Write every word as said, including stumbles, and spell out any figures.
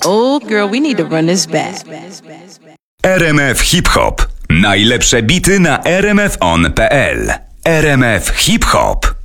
Oh, girl, we need to run this back. R M F Hip Hop. Najlepsze bity na r m f on kropka p l. R M F Hip Hop.